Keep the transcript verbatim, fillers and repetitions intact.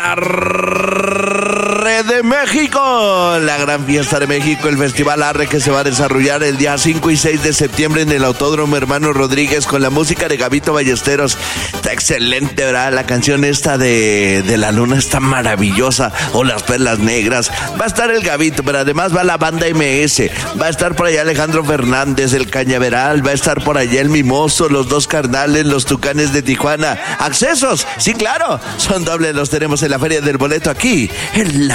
Arre de México, la gran fiesta de México, el Festival Arre, que se va a desarrollar el día cinco y seis de septiembre en el Autódromo Hermano Rodríguez, con la música de Gabito Ballesteros. Está excelente, ¿verdad? La canción esta de, de La Luna está maravillosa, o Las Perlas Negras. Va a estar el Gabito, pero además va la banda M S, va a estar por allá Alejandro Fernández, el Cañaveral, va a estar por allá el Mimoso, los Dos Carnales, los Tucanes de Tijuana. ¿Accesos? Sí, claro, son dobles, los tenemos en la Feria del Boleto aquí, en la